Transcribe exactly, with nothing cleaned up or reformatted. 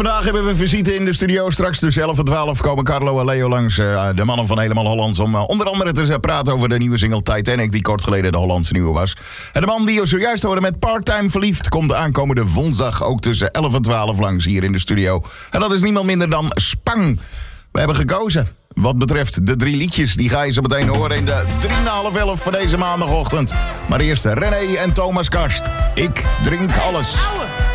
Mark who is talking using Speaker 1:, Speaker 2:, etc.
Speaker 1: vandaag hebben we visite in de studio. Straks tussen elf en twaalf komen Carlo en Leo langs. Uh, de mannen van Helemaal Hollands. Om uh, onder andere te praten over de nieuwe single Titanic. Die kort geleden de Hollandse nieuwe was. En de man die je zojuist hoorde met Part-Time Verliefd. Komt aankomende woensdag ook tussen elf en twaalf langs hier in de studio. En dat is niemand minder dan Spang. We hebben gekozen. Wat betreft de drie liedjes, die ga je zo meteen horen in de drie na half elf voor deze maandagochtend. Maar eerst René en Thomas Karst. Ik drink alles.
Speaker 2: Ouwe.